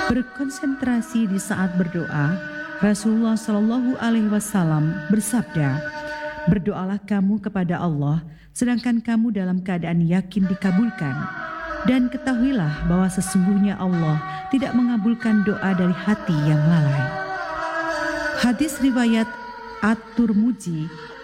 Berkonsentrasi di saat berdoa, Rasulullah Shallallahu Alaihi Wasallam bersabda, "Berdoalah kamu kepada Allah, sedangkan kamu dalam keadaan yakin dikabulkan, dan ketahuilah bahwa sesungguhnya Allah tidak mengabulkan doa dari hati yang lalai." Hadis riwayat At-Tirmidzi